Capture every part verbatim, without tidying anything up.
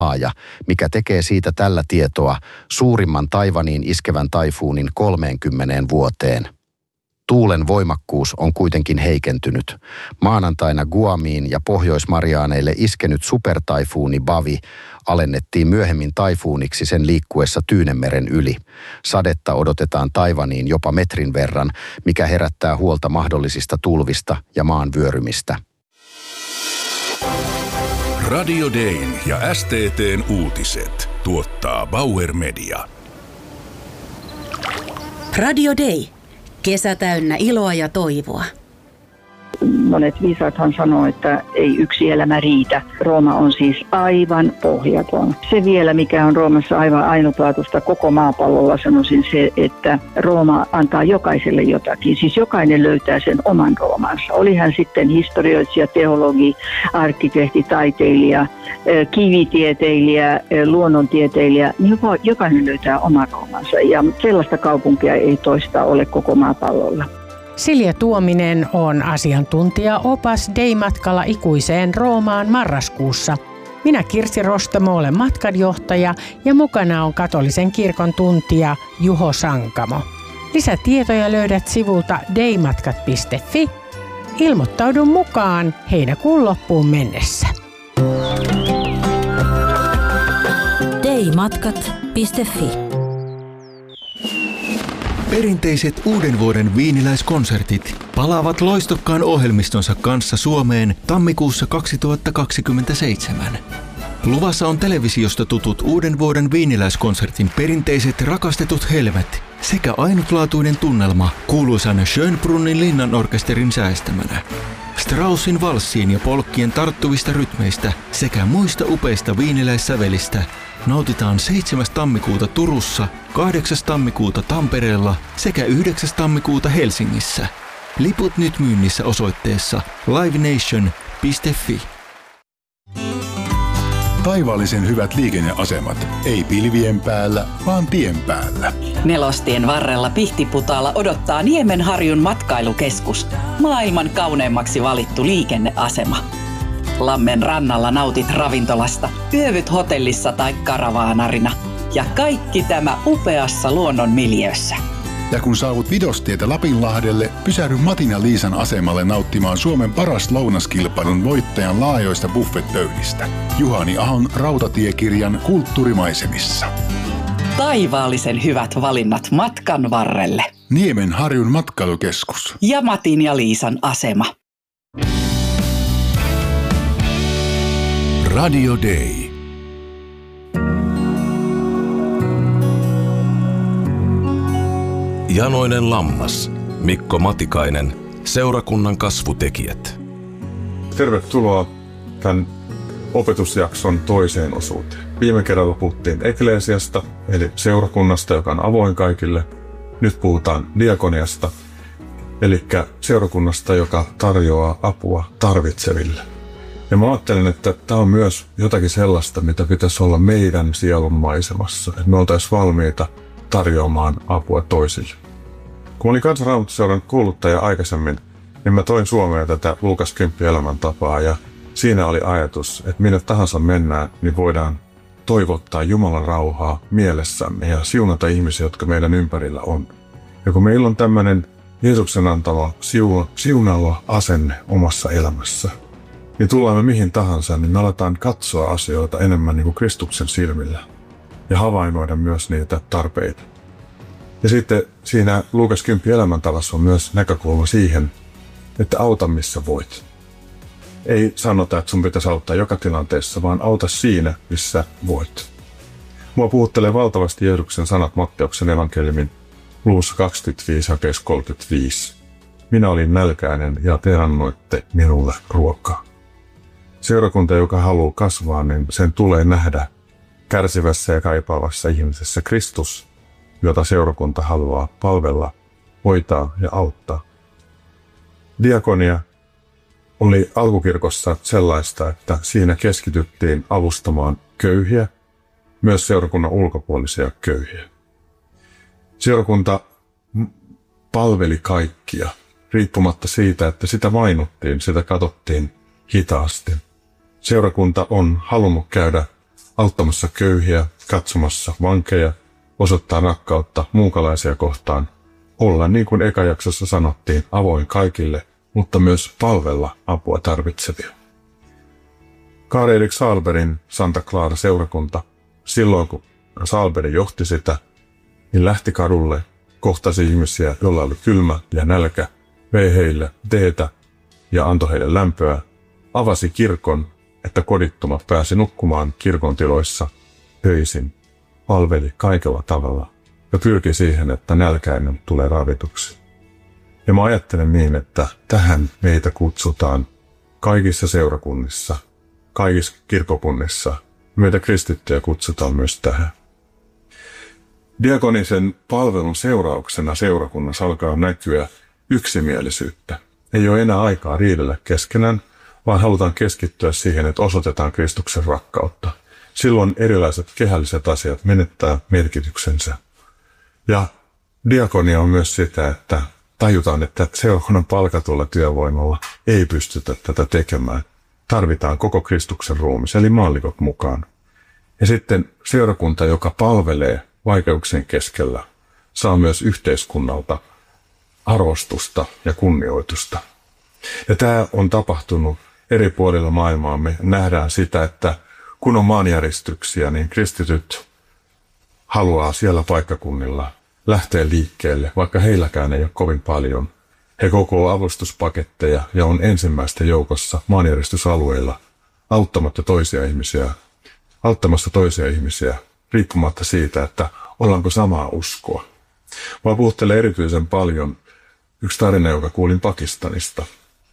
laaja, mikä tekee siitä tällä tietoa suurimman Taiwaniin iskevän taifuunin kolmeenkymmeneen vuoteen. Tuulen voimakkuus on kuitenkin heikentynyt. Maanantaina Guamiin ja Pohjois-Mariaaneille iskenyt supertaifuuni Bavi alennettiin myöhemmin taifuuniksi sen liikkuessa Tyynenmeren yli. Sadetta odotetaan Taiwaniin jopa metrin verran, mikä herättää huolta mahdollisista tulvista ja maan vyörymistä. Radio Dayn ja S T T:n uutiset tuottaa Bauer Media. Radio Day. Kesä täynnä iloa ja toivoa. Monet viisaathan sanoo, että ei yksi elämä riitä. Rooma on siis aivan pohjaton. Se vielä, mikä on Roomassa aivan ainutlaatuista koko maapallolla, sanoisin se, että Rooma antaa jokaiselle jotakin. Siis jokainen löytää sen oman Roomansa. Oli hän sitten historioitsija, teologi, arkkitehti, taiteilija, kivitieteilijä, luonnontieteilijä. Niin jokainen löytää oman Roomansa ja sellaista kaupunkia ei toista ole koko maapallolla. Silja Tuominen on asiantuntija-opas Day-matkalla ikuiseen Roomaan marraskuussa. Minä Kirsi Rostamo olen matkanjohtaja ja mukana on katolisen kirkon tuntija Juho Sankamo. Lisätietoja löydät sivulta daymatkat piste fi. Ilmoittaudu mukaan heinäkuun loppuun mennessä. daymatkat piste fi. Perinteiset uuden vuoden viiniläiskonsertit palaavat loistokkaan ohjelmistonsa kanssa Suomeen tammikuussa kaksituhattakaksikymmentäseitsemän. Luvassa on televisiosta tutut uuden vuoden viiniläiskonsertin perinteiset rakastetut helmet sekä ainutlaatuinen tunnelma kuuluisan Schönbrunnin linnanorkesterin säestämänä. Straussin valssiin ja polkkien tarttuvista rytmeistä sekä muista upeista viiniläissävelistä nautitaan seitsemäs tammikuuta Turussa, kahdeksas tammikuuta Tampereella sekä yhdeksäs tammikuuta Helsingissä. Liput nyt myynnissä osoitteessa livenation piste fi. Taivaallisen hyvät liikenneasemat. Ei pilvien päällä, vaan tien päällä. Nelostien varrella Pihtiputaalla odottaa Niemenharjun matkailukeskus. Maailman kauneimmaksi valittu liikenneasema. Lammen rannalla nautit ravintolasta, yövyt hotellissa tai karavaanarina. Ja kaikki tämä upeassa luonnon miljöössä. Ja kun saavut Vidostietä Lapinlahdelle, pysähdy Matin ja Liisan asemalle nauttimaan Suomen paras lounaskilpailun voittajan laajoista buffetpöydistä. Juhani Ahon rautatiekirjan kulttuurimaisemissa. Taivaallisen hyvät valinnat matkan varrelle. Niemenharjun matkailukeskus. Ja Matin ja Liisan asema. Radio Day. Janoinen lammas, Mikko Matikainen, seurakunnan kasvutekijät. Tervetuloa tämän opetusjakson toiseen osuuteen. Viime kerralla puhuttiin eklesiasta, eli seurakunnasta, joka on avoin kaikille. Nyt puhutaan diakoniasta, eli seurakunnasta, joka tarjoaa apua tarvitseville. Ja mä ajattelen, että tämä on myös jotakin sellaista, mitä pitäisi olla meidän sielun maisemassa, että me oltaisiin valmiita tarjoamaan apua toisille. Kun mä olin Kansanraamattoseuran kouluttaja aikaisemmin, niin mä toin Suomeen tätä Luukas kymmenen elämäntapaa ja siinä oli ajatus, että minne tahansa mennään, niin voidaan toivottaa Jumalan rauhaa mielessämme ja siunata ihmisiä, jotka meidän ympärillä on. Ja kun meillä on tämmöinen Jeesuksen antama siunaava asenne omassa elämässä, niin tullaan me mihin tahansa, niin me aletaan katsoa asioita enemmän niin kuin Kristuksen silmillä ja havainnoida myös niitä tarpeita. Ja sitten siinä Luukas kymmenen elämäntavassa on myös näkökulma siihen, että auta missä voit. Ei sanota, että sun pitäisi auttaa joka tilanteessa, vaan auta siinä, missä voit. Mua puhuttelee valtavasti Jeesuksen sanat Matteuksen evankeliumin luvussa kaksikymmentäviisi ja kolmekymmentäviisi. Minä olin nälkäinen ja te annoitte minulle ruokaa. Seurakunta, joka haluaa kasvaa, niin sen tulee nähdä kärsivässä ja kaipaavassa ihmisessä Kristus, jota seurakunta haluaa palvella, hoitaa ja auttaa. Diakonia oli alkukirkossa sellaista, että siinä keskityttiin avustamaan köyhiä, myös seurakunnan ulkopuolisia köyhiä. Seurakunta palveli kaikkia, riippumatta siitä, että sitä vainottiin, sitä katsottiin hitaasti. Seurakunta on halunnut käydä auttamassa köyhiä, katsomassa vankeja, osoittaa rakkautta muukalaisia kohtaan, olla niin kuin eka jaksossa sanottiin, avoin kaikille, mutta myös palvella apua tarvitsevia. Karl-Erik Sahlbergin Santa Clara-seurakunta, silloin kun Sahlberg johti sitä, niin lähti kadulle, kohtasi ihmisiä, joilla oli kylmä ja nälkä, vei heille teetä ja antoi heille lämpöä, avasi kirkon, että kodittomat pääsi nukkumaan kirkon tiloissa öisin, palveli kaikella tavalla ja pyrki siihen, että nälkäinen tulee ravituksi. Ja mä ajattelen niin, että tähän meitä kutsutaan kaikissa seurakunnissa, kaikissa kirkokunnissa. Meitä kristittyjä kutsutaan myös tähän. Diakonisen palvelun seurauksena seurakunnassa alkaa näkyä yksimielisyyttä. Ei ole enää aikaa riidellä keskenään, vaan halutaan keskittyä siihen, että osoitetaan Kristuksen rakkautta. Silloin erilaiset kehälliset asiat menettää merkityksensä. Ja diakonia on myös sitä, että tajutaan, että seurakunnan palkatulla työvoimalla ei pystytä tätä tekemään. Tarvitaan koko Kristuksen ruumis, eli maallikot mukaan. Ja sitten seurakunta, joka palvelee vaikeuksien keskellä, saa myös yhteiskunnalta arvostusta ja kunnioitusta. Ja tämä on tapahtunut eri puolilla maailmaa. Me nähdään sitä, että kun on maanjäristyksiä, niin kristityt haluaa siellä paikkakunnilla lähteä liikkeelle, vaikka heilläkään ei ole kovin paljon. He kokoavat avustuspaketteja ja on ensimmäisten joukossa maanjäristysalueilla auttamatta toisia ihmisiä, auttamassa toisia ihmisiä, riippumatta siitä, että ollaanko samaa uskoa. Mä puhuttelen erityisen paljon yksi tarina, joka kuulin Pakistanista.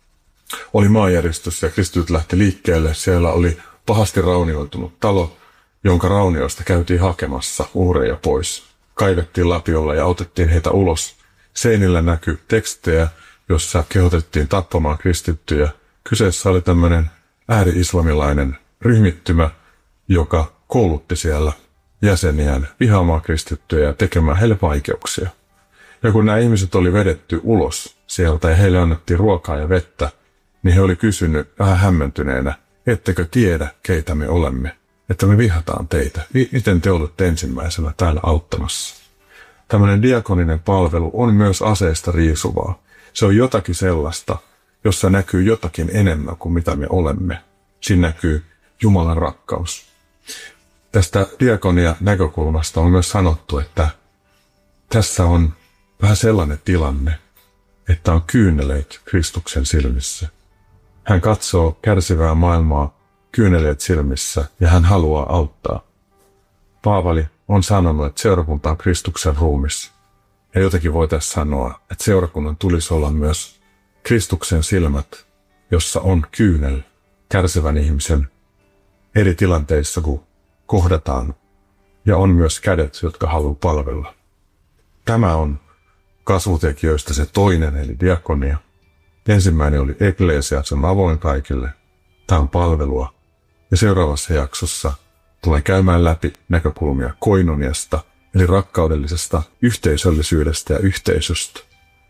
Oli maanjäristys ja kristityt lähti liikkeelle. Siellä oli pahasti raunioitunut talo, jonka raunioista käytiin hakemassa uhreja pois. Kaivettiin lapiolla ja otettiin heitä ulos. Seinillä näkyi tekstejä, jossa kehotettiin tappamaan kristittyjä. Kyseessä oli tämmöinen ääri-islamilainen ryhmittymä, joka koulutti siellä jäseniään vihaamaan kristittyjä ja tekemään heille vaikeuksia. Ja kun nämä ihmiset oli vedetty ulos sieltä ja heille annettiin ruokaa ja vettä, niin he oli kysynyt vähän hämmentyneenä, ettekö tiedä, keitä me olemme, että me vihataan teitä. Miten te olette ensimmäisenä täällä auttamassa? Tällainen diakoninen palvelu on myös aseesta riisuvaa. Se on jotakin sellaista, jossa näkyy jotakin enemmän kuin mitä me olemme. Siinä näkyy Jumalan rakkaus. Tästä diakonia näkökulmasta on myös sanottu, että tässä on vähän sellainen tilanne, että on kyyneleet Kristuksen silmissä. Hän katsoo kärsivää maailmaa kyyneleet silmissä ja hän haluaa auttaa. Paavali on sanonut, että seurakunta on Kristuksen ruumis. Ja jotenkin voitaisiin sanoa, että seurakunnan tulisi olla myös Kristuksen silmät, jossa on kyynel kärsivän ihmisen eri tilanteissa, kun kohdataan. Ja on myös kädet, jotka haluaa palvella. Tämä on kasvutekijöistä se toinen, eli diakonia. Ensimmäinen oli eklesia, se on avoin kaikille. Tämä on palvelua. Ja seuraavassa jaksossa tulee käymään läpi näkökulmia koinoniasta, eli rakkaudellisesta yhteisöllisyydestä ja yhteisöstä.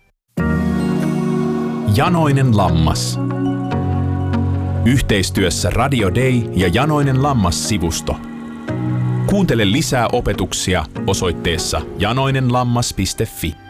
Janoinen lammas. Yhteistyössä Radio Day ja Janoinen lammas-sivusto. Kuuntele lisää opetuksia osoitteessa janoinenlammas piste fi.